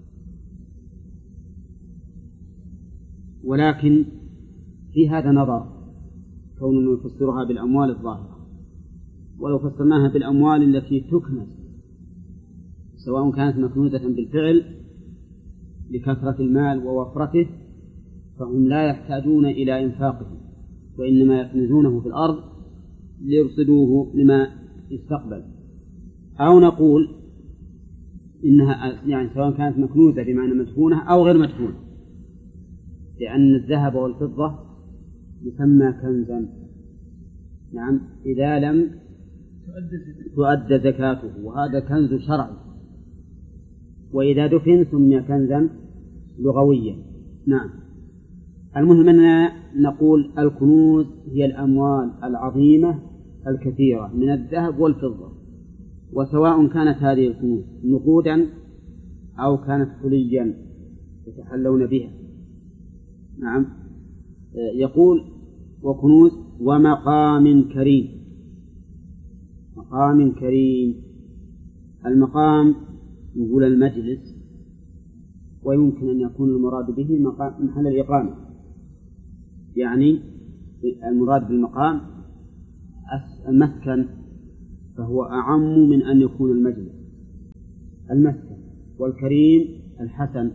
ولكن في هذا نظر كونه يفسرها بالأموال الظاهرة، ولو فسرناها بالأموال التي تكنز سواء كانت مكنوزة بالفعل لكثرة المال ووفرته فهم لا يحتاجون إلى إنفاقه، وإنما يكنزونه في الأرض ليرصدوه لما يستقبل. أو نقول إنها يعني سواء كانت مكنوزة بمعنى مدفونة أو غير مدفونة، لأن الذهب والفضة يسمى كنزا، نعم، إذا لم تؤدى زكاته، وهذا كنز شرعي، وإذا دفن سمي كنزا لغويا. نعم. المهم أننا نقول الكنوز هي الأموال العظيمة الكثيرة من الذهب والفضة، وسواء كانت هذه الكنوز نقودا أو كانت حليا يتحلون بها. نعم. يقول وكنوز ومقام كريم. مقام كريم، المقام يقول المجلس، ويمكن أن يكون المراد به محل الإقامة، يعني المراد بالمقام المسكن، فهو أعم من أن يكون المجلس. المسكن. والكريم الحسن،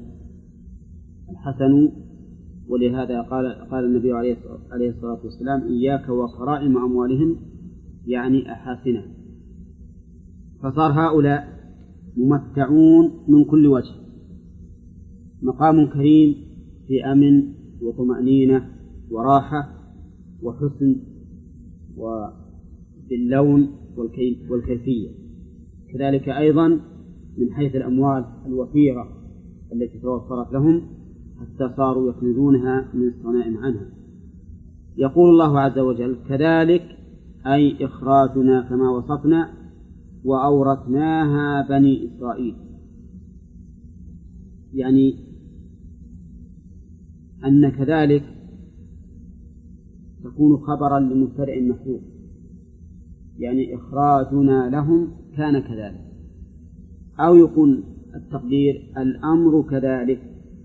ولهذا قال النبي عليه الصلاة والسلام: إياك وكرائم أموالهم، يعني أحاسنها. فصار هؤلاء ممتعون من كل وجه، مقام كريم في أمن وطمأنينة وراحة وحسن وباللون والكيفية. كذلك أيضا من حيث الأموال الوفيرة التي توفرت لهم حتى صاروا يكنزونها من الصنائع عنها. يقول الله عز وجل: كذلك أي إخراجنا كما وصفنا وأورثناها بني إسرائيل، يعني أن كذلك تكون خبرا لمبتدأ محذوف، يعني إخراجنا لهم كان كذلك، أو يكون التقدير الأمر كذلك.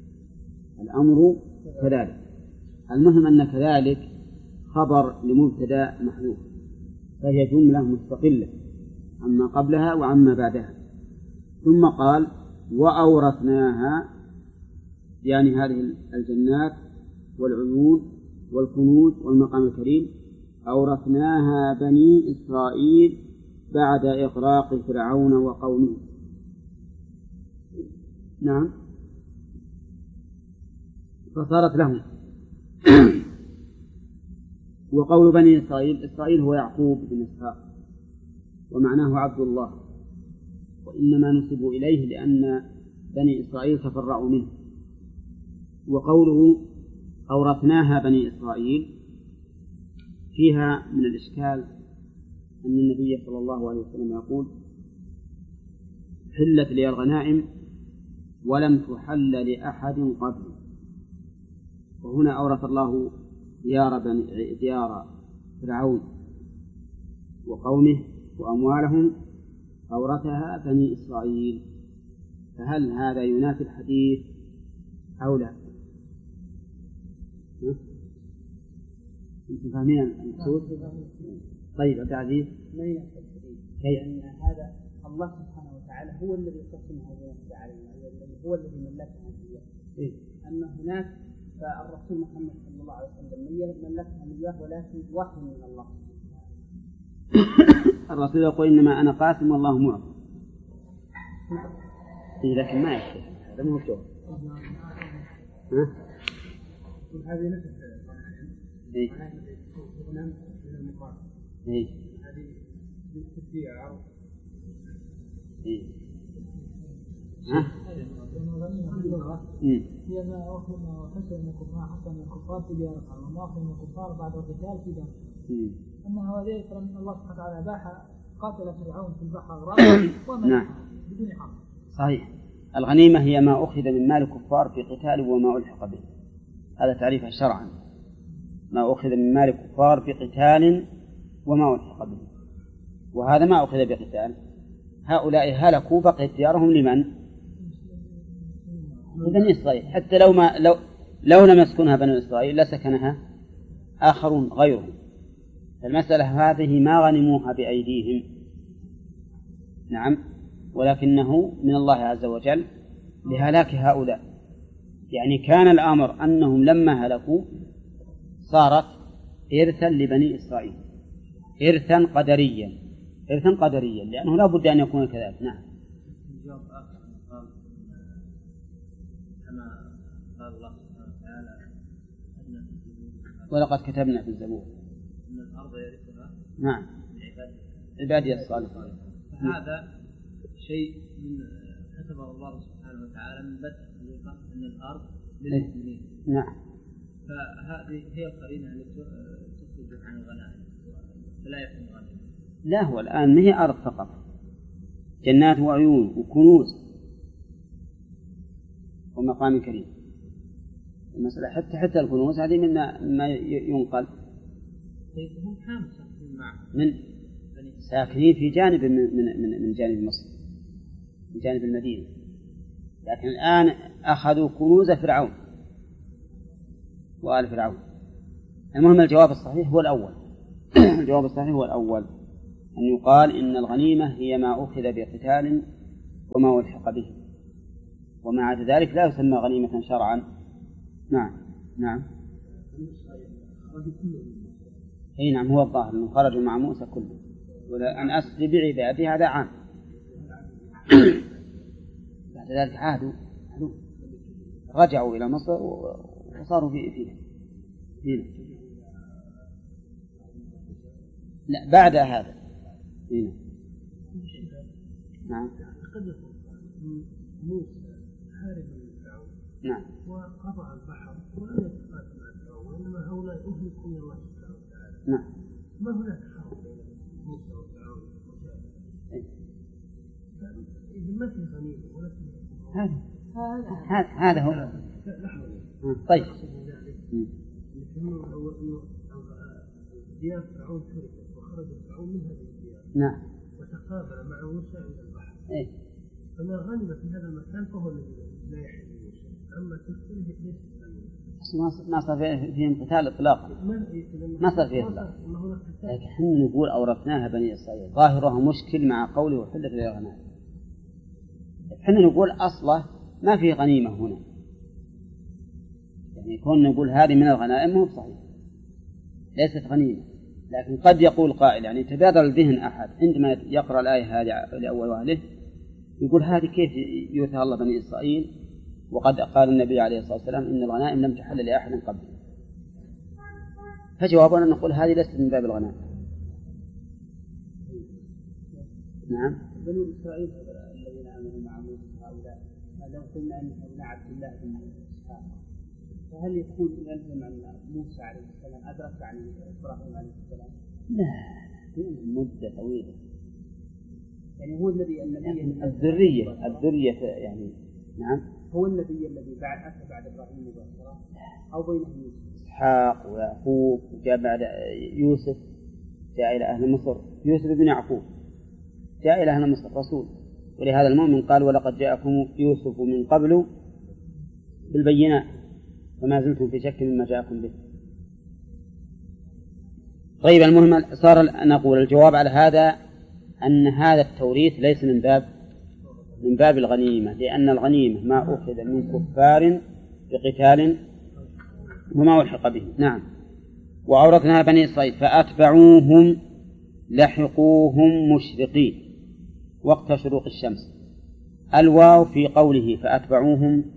المهم أن كذلك خبر لمبتدأ محذوف، فهي جملة مستقلة عما قبلها وعما بعدها. ثم قال: وأورثناها، يعني هذه الجنات والعيون والكنوز والمقام الكريم أورثناها بني إسرائيل بعد إغراق فرعون وقومه. نعم، فصارت لهم. وقول بني إسرائيل هو يعقوب بن إسحاق، ومعناه عبد الله، وإنما نسبوا إليه لأن بني إسرائيل تفرعوا منه. وقوله أورثناها بني إسرائيل فيها من الإشكال أن النبي صلى الله عليه وسلم يقول: حلت لي الغنائم ولم تحل لأحد قبل. وهنا أورث الله ديار فرعون وقومه وأموالهم، أورثها بني إسرائيل. فهل هذا ينافي الحديث أو لا؟ أنتم فاهمين المقصود؟ طيب عبد العزيز، كيف؟ أن هذا الله سبحانه وتعالى هو الذي قسمها ويقضي عليها، هو الذي ملكها إياه. أما هناك فالرسول محمد صلى الله عليه وسلم ملكها إياه، ولكن وحي من الله. الرسول يقول: إنما أنا قاسم والله معطي. لكن ما يكفي، هذا مو بجواب. هذه نفس إيه. إيه. هذه بالتشجيع عرض. إيه. هي ما أخذ حسن الكفار تجارة، وما أخذ الكفار بعد القتال في دم. أما هذه ترى الله سبحانه وتعالى أباح قاتل فرعون في البحر غرقا وما بدون حق. صحيح. الغنيمة هي ما أخذ من مال الكفار في قتال وما ألحق به، هذا تعريفها شرعا، ما أخذ من مال الكفار في قتال وما ألحق به. وهذا ما أخذ بقتال، هؤلاء هلكوا بقيت ديارهم لمن؟ لبني إسرائيل. حتى لو لم يسكنها بني إسرائيل لسكنها آخرون غيرهم. المسألة هذه ما غنموها بأيديهم، نعم، ولكنه من الله عز وجل لهلاك هؤلاء. يعني كان الأمر أنهم لما هلكوا صارت إرثا لبني إسرائيل، إرثا قدريا، لأنه لا بد أن يكون كذلك. نعم. ولقد كتبنا في الزبور أن الأرض يرثها نعم عبادي الصالحين. هذا شيء من كتبه الله سبحانه وتعالى من بدء أن الأرض للمسلمين. نعم. فهذه هي القرينة التي تخرج عن الغنائم فلا يكون غنيمة. لا، هو الآن ما هي أرض فقط، جنات وعيون وكنوز ومقام كريم. المسألة حتى الكنوز هذه مما ينقل. هم كانوا من ساكنين في جانب من جانب مصر، من جانب المدينة، لكن الآن أخذوا كنوز فرعون وآل فرعون. المهم الجواب الصحيح هو الأول. الجواب الصحيح هو الأول، أن يقال إن الغنيمة هي ما أخذ بقتال وما ألحق به، وما عدا ذلك لا يسمى غنيمة شرعا. نعم. أي نعم، هو الظاهر أنه خرجوا مع موسى كله، ولا أن أسر بعبادي هذا عام. بعد ذلك عادوا رجعوا إلى مصر وصاروا فيها. لا بعد هذا. نعم. قد يكون موسى حارب من فرعون. نعم. وقطع البحر ولم يتقاتل مع فرعون، وإنما هؤلاء أهلكوا من الله سبحانه وتعالى. نعم. ما هناك حرب بين موسى وفرعون إذا ما في غنيمة ولا في هذا هو. طيب. ديار فرعون فرقت وخرج فرعون من هذه الديار. نعم. وتقابل مع موسى إلى البحر. إيه. فما غنم في هذا المكان فهو الذي لا يحل موسى، أما تلك ليست غنيمة. ما صار فيهم قتال إطلاقا. ما صار فيه إطلاقا. لكن حين نقول أورثناها بني إسرائيل ظاهرها مشكل مع قوله وحلت للغنائم. حين نقول أصله ما في غنيمة هنا، يعني كون نقول هذه من الغنائم مو صحيح، ليست غنيمة. لكن قد يقول قائل، يعني تبادر الذهن أحد عندما يقرأ الآية هذه لأول وهله يقول هذه كيف يورثها الله بني إسرائيل وقد قال النبي عليه الصلاة والسلام إن الغنائم لم تحل لأحد قبل. فجوابنا نقول هذه ليست من باب الغنائم. نعم. بني إسرائيل الذين آمنوا مع موسى هؤلاء لو قلنا أن عبد الله بن إسحاق، فهل يكون يلزم أن موسى عليه السلام أدرك عن إبراهيم عليه السلام؟ لا، مدة طويلة. يعني هو الذي الذرية يعني. نعم. هو النبي الذي أتى بعد إبراهيم مباشرة أو بينهم يوسف؟ إسحاق ويعقوب، وجاء بعد يوسف جاء إلى أهل مصر. يوسف بن يعقوب جاء إلى أهل مصر رسول، ولهذا المؤمن قال ولقد جاءكم يوسف من قبل بالبينات فما زلتم في شك مما جاءكم به. طيب، المهم صار نقول الجواب على هذا أن هذا التوريث ليس من باب الغنيمة، لأن الغنيمة ما أخذ من كفار بقتال وما ألحق به. نعم. وأورثنا بني إسرائيل فأتبعوهم لحقوهم مشرقين وقت شروق الشمس. الواو في قوله فأتبعوهم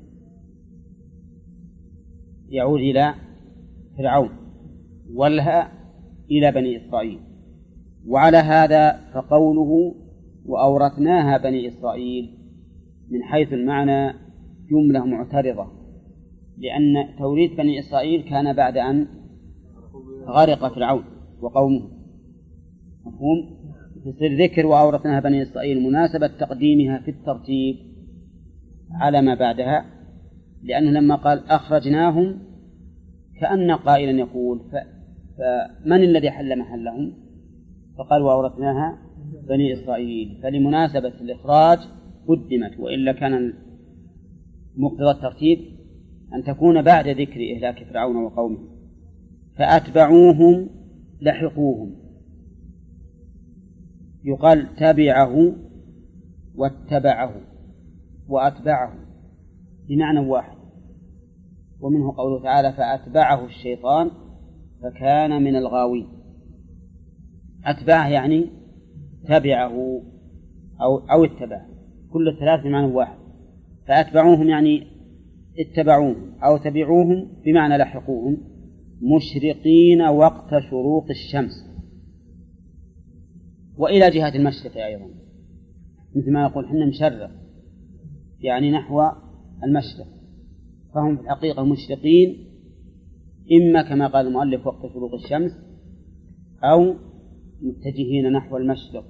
يعود إلى فرعون، والهاء إلى بني إسرائيل. وعلى هذا فقوله وأورثناها بني إسرائيل من حيث المعنى جملة معترضة، لأن توريث بني إسرائيل كان بعد أن غرق فرعون وقومه. مفهوم؟ في ذكر وأورثناها بني إسرائيل مناسبة تقديمها في الترتيب على ما بعدها، لأنه لما قال أخرجناهم كأن قائلا يقول فمن الذي حل محلهم؟ فقال وأورثناها بني إسرائيل، فلمناسبة الإخراج قدمت، وإلا كان مقتضى الترتيب أن تكون بعد ذكر إهلاك فرعون وقومه. فأتبعوهم لحقوهم، يقال تبعه واتبعه وأتبعه بمعنى واحد. ومنه قوله تعالى فأتبعه الشيطان فكان من الغاوين. أتبعه يعني تبعه أو اتبعه، كل الثلاث بمعنى واحد. فأتبعوهم يعني اتبعوهم أو تبعوهم بمعنى لحقوهم مشرقين وقت شروق الشمس، وإلى جهة المشرق أيضا، مثل ما نقول حنا مشرق يعني نحو المشرق، فهم في الحقيقة مشرقين إما كما قال المؤلف وقت شروق الشمس أو متجهين نحو المشرق،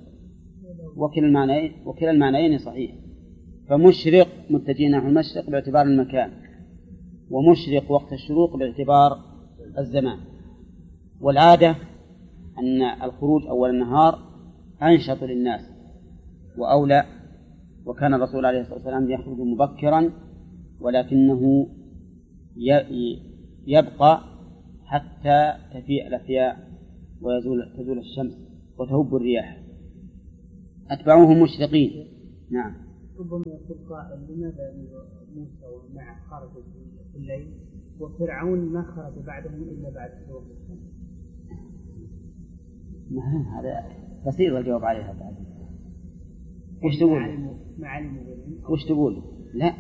وكلا المعنيين صحيح. فمشرق متجهين نحو المشرق باعتبار المكان، ومشرق وقت الشروق باعتبار الزمان. والعادة أن الخروج أول النهار أنشط للناس وأولى، وكان الرسول عليه الصلاة والسلام يخرج مبكرا، ولكنه يبقى حتى تفيء الأفياء وتزول الشمس وتهب الرياح، أتبعوهم مشرقين. نعم. ربما يقول قائل لماذا موسى ومعه خرجوا في الليل وفرعون ما خرج بعدهم إلا بعد شروق الشمس؟ هذا قصير الجواب عليها بعد. وش تقول؟ ما علموا وش تقول؟ لا